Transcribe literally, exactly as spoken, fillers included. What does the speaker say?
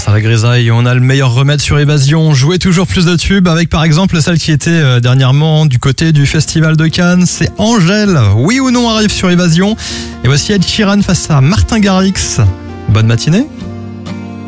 Face à la grisaille, on a le meilleur remède sur Évasion. Jouer toujours plus de tubes avec par exemple celle qui était euh, dernièrement du côté du Festival de Cannes. C'est Angèle. Oui ou non arrive sur Évasion. Et voici Ed Sheeran face à Martin Garrix. Bonne matinée.